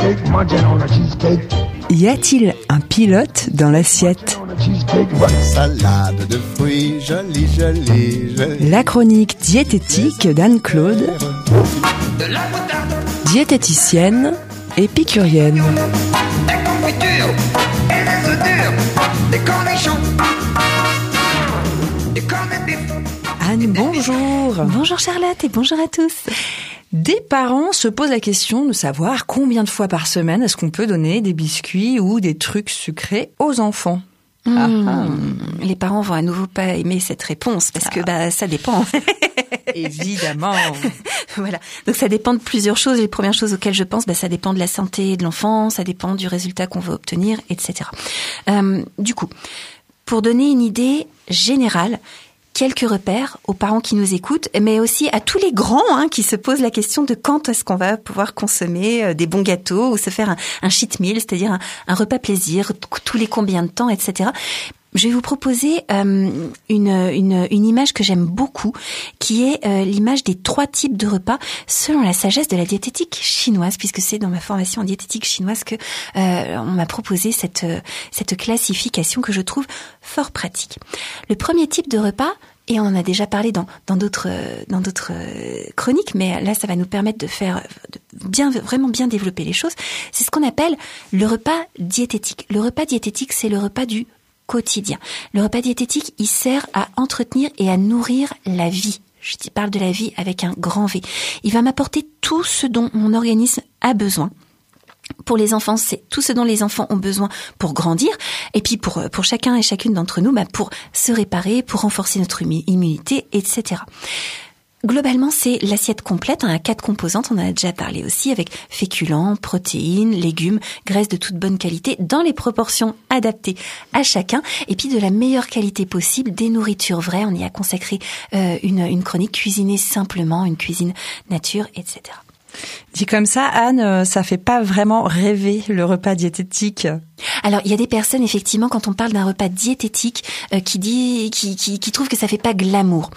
Y a-t-il un pilote dans l'assiette? Salade de fruits, jolie, jolie, jolie. La chronique diététique d'Anne-Claude, diététicienne épicurienne. Des confitures et des œufs durs, des cornichons, des cornets de bif. Anne, bonjour. Bonjour Charlotte et bonjour à tous. Des parents se posent la question de savoir combien de fois par semaine est-ce qu'on peut donner des biscuits ou des trucs sucrés aux enfants. Les parents vont à nouveau pas aimer cette réponse parce que ça dépend. Évidemment. Voilà. Donc ça dépend de plusieurs choses. Les premières choses auxquelles je pense, ça dépend de la santé de l'enfant, ça dépend du résultat qu'on veut obtenir, etc. Du coup, pour donner une idée générale, quelques repères aux parents qui nous écoutent, mais aussi à tous les grands qui se posent la question de quand est-ce qu'on va pouvoir consommer des bons gâteaux ou se faire un cheat meal, c'est-à-dire un repas plaisir, tous les combien de temps, etc. Je vais vous proposer une image que j'aime beaucoup, qui est l'image des 3 types de repas selon la sagesse de la diététique chinoise, puisque c'est dans ma formation en diététique chinoise que on m'a proposé cette classification que je trouve fort pratique. Le premier type de repas, et on en a déjà parlé dans d'autres chroniques, mais là ça va nous permettre de vraiment bien développer les choses. C'est ce qu'on appelle le repas diététique. Le repas diététique, c'est le repas du quotidien. Le repas diététique, il sert à entretenir et à nourrir la vie. Je parle de la vie avec un grand V. Il va m'apporter tout ce dont mon organisme a besoin. Pour les enfants, c'est tout ce dont les enfants ont besoin pour grandir, et puis pour chacun et chacune d'entre nous, pour se réparer, pour renforcer notre immunité, etc. Globalement, c'est l'assiette complète, à 4 composantes, on en a déjà parlé aussi, avec féculents, protéines, légumes, graisses de toute bonne qualité, dans les proportions adaptées à chacun, et puis de la meilleure qualité possible, des nourritures vraies. On y a consacré une chronique cuisinée simplement, une cuisine nature, etc. Dit comme ça, Anne, ça fait pas vraiment rêver le repas diététique. Alors, il y a des personnes, effectivement, quand on parle d'un repas diététique, qui trouvent que ça fait pas glamour.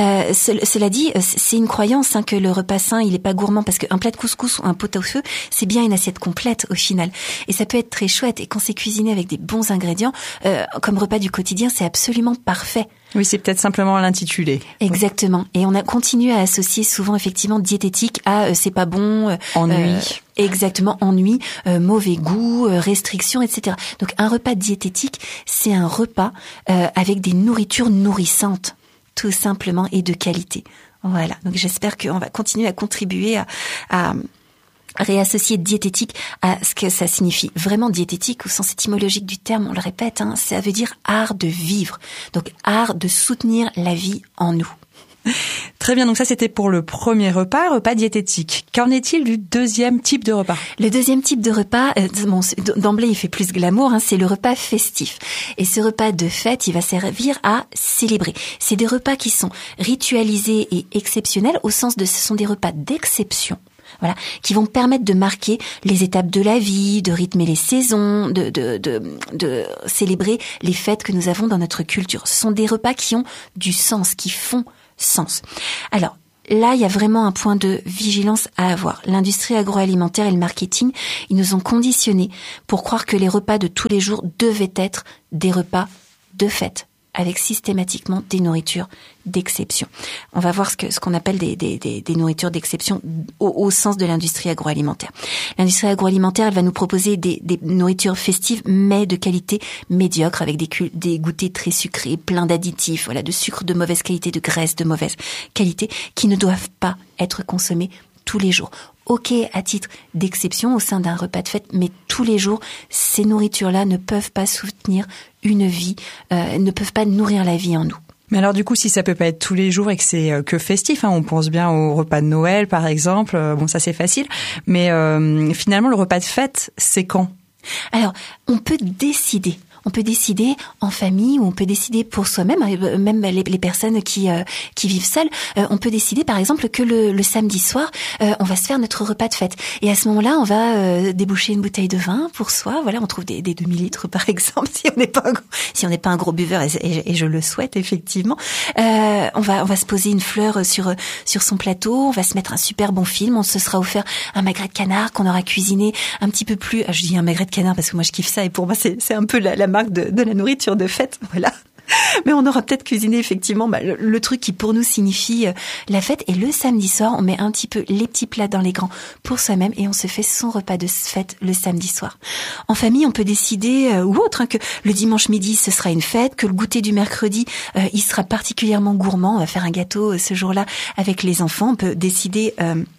Cela dit, c'est une croyance que le repas sain, il est pas gourmand, parce qu'un plat de couscous ou un pot au feu, c'est bien une assiette complète au final. Et ça peut être très chouette. Et quand c'est cuisiné avec des bons ingrédients, comme repas du quotidien, c'est absolument parfait. Oui, c'est peut-être simplement l'intitulé. Exactement. Et on a continué à associer souvent effectivement diététique à c'est pas bon, ennui. Exactement, ennui, mauvais goût, restriction, etc. Donc un repas diététique, c'est un repas avec des nourritures nourrissantes, tout simplement, et de qualité. Voilà. Donc j'espère qu'on va continuer à contribuer à réassocier diététique à ce que ça signifie. Vraiment diététique au sens étymologique du terme, on le répète, ça veut dire art de vivre. Donc art de soutenir la vie en nous. Très bien, donc ça c'était pour le premier repas diététique. Qu'en est-il du deuxième type de repas? Le deuxième type de repas, d'emblée il fait plus glamour, c'est le repas festif. Et ce repas de fête, il va servir à célébrer. C'est des repas qui sont ritualisés et exceptionnels au sens de ce sont des repas d'exception. Voilà, qui vont permettre de marquer les étapes de la vie, de rythmer les saisons, de célébrer les fêtes que nous avons dans notre culture. Ce sont des repas qui ont du sens, qui font sens. Alors, là, il y a vraiment un point de vigilance à avoir. L'industrie agroalimentaire et le marketing, ils nous ont conditionnés pour croire que les repas de tous les jours devaient être des repas de fête, avec systématiquement des nourritures d'exception. On va voir ce qu'on appelle des nourritures d'exception au sens de l'industrie agroalimentaire. L'industrie agroalimentaire, elle va nous proposer des nourritures festives, mais de qualité médiocre, avec des goûters très sucrés, pleins d'additifs, voilà, de sucre de mauvaise qualité, de graisse de mauvaise qualité, qui ne doivent pas être consommés tous les jours. Ok, à titre d'exception au sein d'un repas de fête, mais tous les jours, ces nourritures-là ne peuvent pas soutenir une vie, ne peuvent pas nourrir la vie en nous. Mais alors du coup, si ça peut pas être tous les jours et que c'est que festif, on pense bien au repas de Noël par exemple, bon ça c'est facile, mais finalement le repas de fête, c'est quand ? Alors, on peut décider On peut décider en famille ou on peut décider pour soi-même, même les personnes qui vivent seules. On peut décider par exemple que le samedi soir, on va se faire notre repas de fête. Et à ce moment-là, on va déboucher une bouteille de vin pour soi. Voilà, on trouve des demi-litres par exemple, si on n'est pas un gros buveur, et je le souhaite effectivement. On va se poser une fleur sur son plateau. On va se mettre un super bon film. On se sera offert un magret de canard qu'on aura cuisiné un petit peu plus. Je dis un magret de canard parce que moi je kiffe ça et pour moi c'est un peu la marque de la nourriture de fête, voilà. Mais on aura peut-être cuisiné effectivement le truc qui pour nous signifie la fête. Et le samedi soir, on met un petit peu les petits plats dans les grands pour soi-même et on se fait son repas de fête le samedi soir. En famille, on peut décider ou autre que le dimanche midi ce sera une fête, que le goûter du mercredi il sera particulièrement gourmand. On va faire un gâteau ce jour-là avec les enfants. On peut décider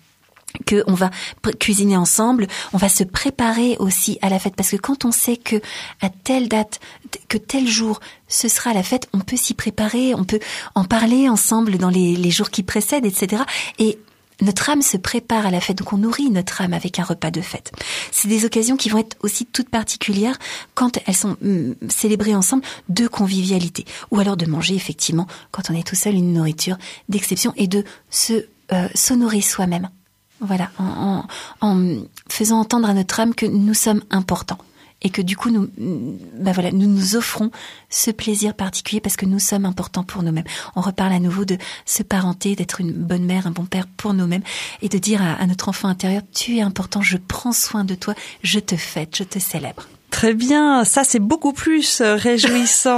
que on va cuisiner ensemble, on va se préparer aussi à la fête parce que quand on sait que à telle date, que tel jour ce sera la fête, on peut s'y préparer, on peut en parler ensemble dans les jours qui précèdent, etc. Et notre âme se prépare à la fête, donc on nourrit notre âme avec un repas de fête. C'est des occasions qui vont être aussi toutes particulières quand elles sont célébrées ensemble de convivialité, ou alors de manger effectivement quand on est tout seul une nourriture d'exception et de s'honorer soi-même. Voilà, en faisant entendre à notre âme que nous sommes importants et que du coup nous nous offrons ce plaisir particulier parce que nous sommes importants pour nous-mêmes. On reparle à nouveau de se parenter, d'être une bonne mère, un bon père pour nous-mêmes et de dire à notre enfant intérieur, tu es important, je prends soin de toi, je te fête, je te célèbre. Très bien, ça c'est beaucoup plus réjouissant,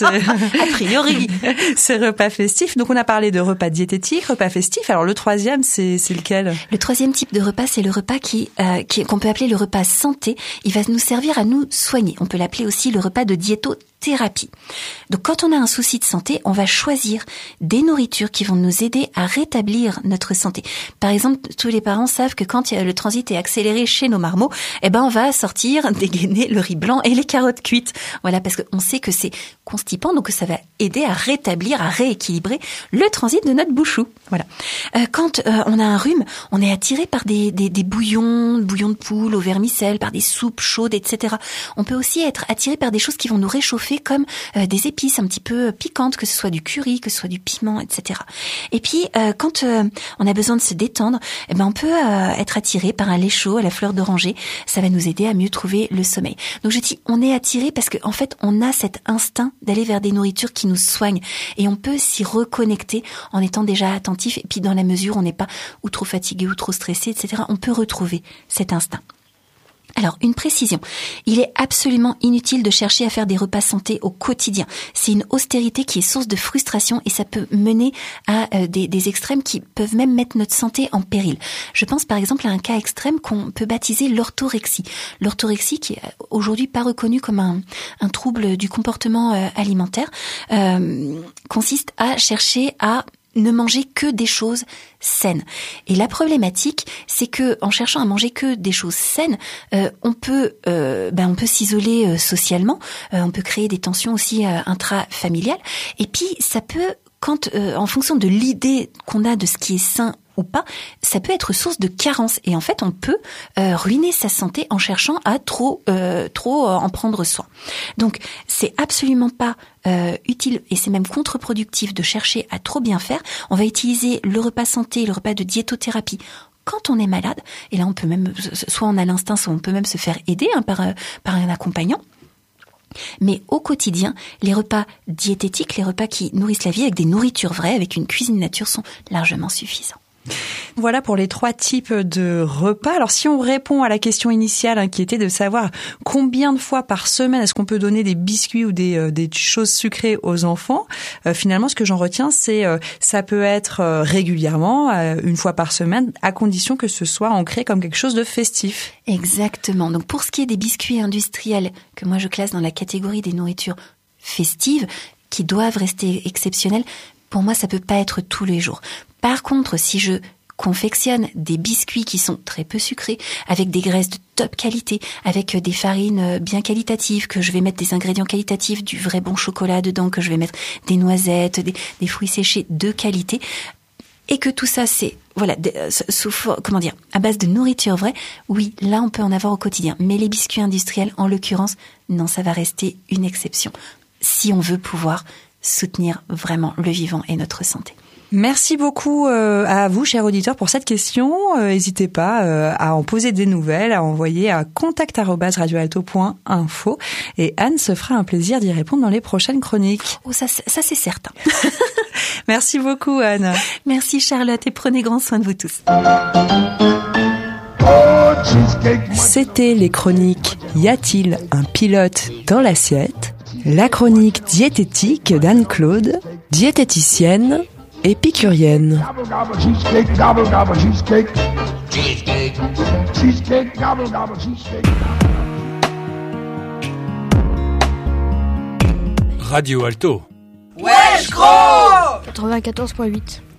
a priori, ces repas festifs. Donc on a parlé de repas diététiques, repas festifs. Alors le troisième, c'est lequel ? Le troisième type de repas, c'est le repas qu'on peut appeler le repas santé. Il va nous servir à nous soigner. On peut l'appeler aussi le repas de diétothérapie. Donc quand on a un souci de santé, on va choisir des nourritures qui vont nous aider à rétablir notre santé. Par exemple, tous les parents savent que quand le transit est accéléré chez nos marmots, on va sortir, dégainer le riz blanc et les carottes cuites. Voilà, parce qu'on sait que c'est constipant, donc ça va aider à rétablir, à rééquilibrer le transit de notre bouchou. Voilà. Quand on a un rhume, on est attiré par des bouillons de poule au vermicelle, par des soupes chaudes, etc. On peut aussi être attiré par des choses qui vont nous réchauffer, comme des épices un petit peu piquantes, que ce soit du curry, que ce soit du piment, etc. Et puis, quand on a besoin de se détendre, on peut être attiré par un lait chaud à la fleur d'oranger. Ça va nous aider à mieux trouver le sommeil. Donc je dis, on est attiré parce que en fait, on a cet instinct d'aller vers des nourritures qui nous soignent et on peut s'y reconnecter en étant déjà attentif. Et puis dans la mesure où on n'est pas ou trop fatigué ou trop stressé, etc., on peut retrouver cet instinct. Alors, une précision. Il est absolument inutile de chercher à faire des repas santé au quotidien. C'est une austérité qui est source de frustration et ça peut mener à des extrêmes qui peuvent même mettre notre santé en péril. Je pense par exemple à un cas extrême qu'on peut baptiser l'orthorexie. L'orthorexie qui est aujourd'hui pas reconnue comme un trouble du comportement alimentaire, consiste à chercher à ne manger que des choses saines. Et la problématique, c'est que en cherchant à manger que des choses saines, on peut s'isoler socialement, on peut créer des tensions aussi intrafamiliales. Et puis ça peut, en fonction de l'idée qu'on a de ce qui est sain ou pas, ça peut être source de carence. Et en fait, on peut ruiner sa santé en cherchant à trop en prendre soin. Donc, c'est absolument pas utile et c'est même contre-productif de chercher à trop bien faire. On va utiliser le repas santé, le repas de diétothérapie quand on est malade. Et là, on peut même, soit on a l'instinct, soit on peut même se faire aider par un accompagnant. Mais au quotidien, les repas diététiques, les repas qui nourrissent la vie avec des nourritures vraies, avec une cuisine nature, sont largement suffisants. Voilà pour les 3 types de repas. Alors si on répond à la question initiale qui était de savoir combien de fois par semaine est-ce qu'on peut donner des biscuits ou des choses sucrées aux enfants, finalement ce que j'en retiens c'est ça peut être régulièrement, une fois par semaine, à condition que ce soit ancré comme quelque chose de festif. Exactement. Donc pour ce qui est des biscuits industriels que moi je classe dans la catégorie des nourritures festives qui doivent rester exceptionnelles, pour moi ça peut pas être tous les jours. Par contre, si je confectionne des biscuits qui sont très peu sucrés, avec des graisses de top qualité, avec des farines bien qualitatives, que je vais mettre des ingrédients qualitatifs, du vrai bon chocolat dedans, que je vais mettre des noisettes, des fruits séchés de qualité, et que tout ça c'est à base de nourriture vraie, oui, là on peut en avoir au quotidien. Mais les biscuits industriels, en l'occurrence, non, ça va rester une exception. Si on veut pouvoir soutenir vraiment le vivant et notre santé. Merci beaucoup à vous, chers auditeurs, pour cette question. N'hésitez pas à en poser des nouvelles, à envoyer à contact@radioalto.info et Anne se fera un plaisir d'y répondre dans les prochaines chroniques. Oh, ça c'est certain. Merci beaucoup, Anne. Merci, Charlotte, et prenez grand soin de vous tous. C'était les chroniques Y a-t-il un pilote dans l'assiette? La chronique diététique d'Anne-Claude, diététicienne, épicurienne. Gobble, gobble, cheesecake, gobble, gobble, cheesecake. Cheesecake. Cheesecake, gobble, gobble, cheesecake. Radio Alto. 94.8